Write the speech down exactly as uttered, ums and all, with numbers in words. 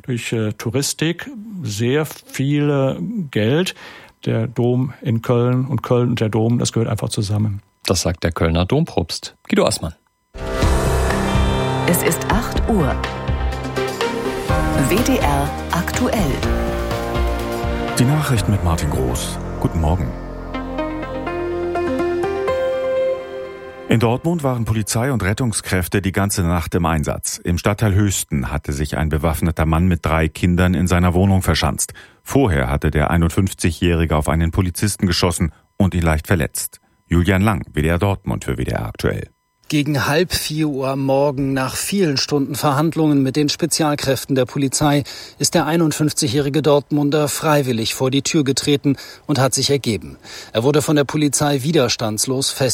durch äh, Touristik sehr viel Geld. Der Dom in Köln und Köln und der Dom, das gehört einfach zusammen. Das sagt der Kölner Dompropst. Guido Assmann. Es ist acht Uhr. W D R aktuell. Die Nachrichten mit Martin Groß. Guten Morgen. In Dortmund waren Polizei und Rettungskräfte die ganze Nacht im Einsatz. Im Stadtteil Höchsten hatte sich ein bewaffneter Mann mit drei Kindern in seiner Wohnung verschanzt. Vorher hatte der einundfünfzigjährige auf einen Polizisten geschossen und ihn leicht verletzt. Julian Lang, W D R Dortmund für W D R aktuell. Gegen halb vier Uhr am Morgen, nach vielen Stunden Verhandlungen mit den Spezialkräften der Polizei, ist der einundfünfzigjährige Dortmunder freiwillig vor die Tür getreten und hat sich ergeben. Er wurde von der Polizei widerstandslos festgenommen.